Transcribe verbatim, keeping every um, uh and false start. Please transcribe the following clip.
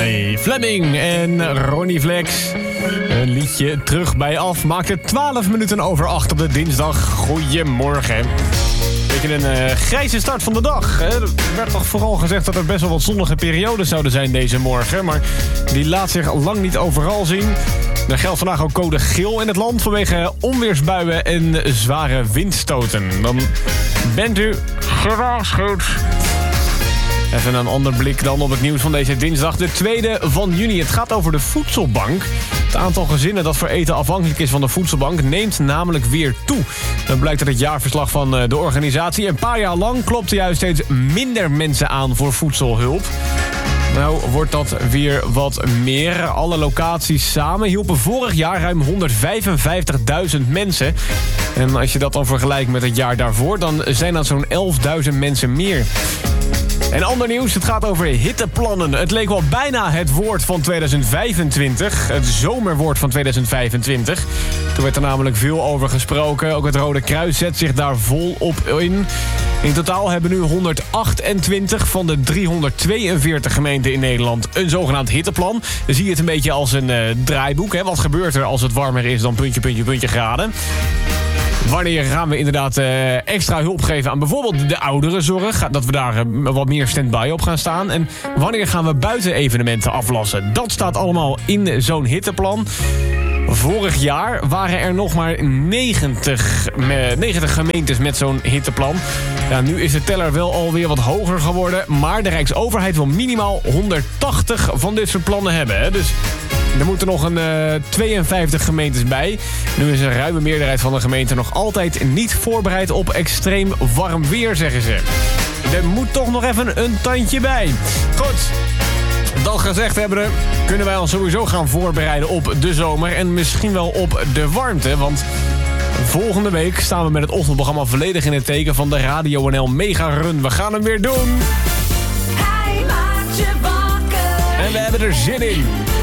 Hey, Fleming en Ronnie Flex. Een liedje terug bij af. Maakt het twaalf minuten over acht op de dinsdag. Goedemorgen. Beetje een uh, grijze start van de dag. Hè? Er werd toch vooral gezegd dat er best wel wat zonnige perioden zouden zijn deze morgen. Maar die laat zich lang niet overal zien. Er geldt vandaag ook code geel in het land vanwege onweersbuien en zware windstoten. Dan bent u gewaarschuwd. Even een ander blik dan op het nieuws van deze dinsdag, de tweede van juni. Het gaat over de voedselbank. Het aantal gezinnen dat voor eten afhankelijk is van de voedselbank neemt namelijk weer toe. Dan blijkt uit het jaarverslag van de organisatie. Een paar jaar lang klopten juist steeds minder mensen aan voor voedselhulp. Nou wordt dat weer wat meer. Alle locaties samen hielpen vorig jaar ruim honderdvijfenvijftigduizend mensen. En als je dat dan vergelijkt met het jaar daarvoor, dan zijn dat zo'n elfduizend mensen meer. En ander nieuws, het gaat over hitteplannen. Het leek wel bijna het woord van tweeduizend vijfentwintig. Het zomerwoord van tweeduizend vijfentwintig. Toen werd er namelijk veel over gesproken. Ook het Rode Kruis zet zich daar volop in. In totaal hebben nu honderdachtentwintig van de driehonderdtweeënveertig gemeenten in Nederland een zogenaamd hitteplan. Dan zie je het een beetje als een uh, draaiboek. Hè? Wat gebeurt er als het warmer is dan puntje, puntje, puntje graden? Wanneer gaan we inderdaad uh, extra hulp geven aan bijvoorbeeld de ouderenzorg? Dat we daar uh, wat meer stand-by op gaan staan. En wanneer gaan we buitenevenementen aflassen? Dat staat allemaal in zo'n hitteplan. Vorig jaar waren er nog maar negentig, negentig gemeentes met zo'n hitteplan. Ja, nu is de teller wel alweer wat hoger geworden. Maar de Rijksoverheid wil minimaal honderdtachtig van dit soort plannen hebben. Hè? Dus er moeten nog een uh, tweeënvijftig gemeentes bij. Nu is een ruime meerderheid van de gemeenten nog altijd niet voorbereid op extreem warm weer, zeggen ze. Er moet toch nog even een tandje bij. Goed. Dat gezegd hebben, kunnen wij ons sowieso gaan voorbereiden op de zomer en misschien wel op de warmte. Want volgende week staan we met het ochtendprogramma volledig in het teken van de Radio N L Mega Run. We gaan hem weer doen. Hij maakt je wakker. En we hebben er zin in.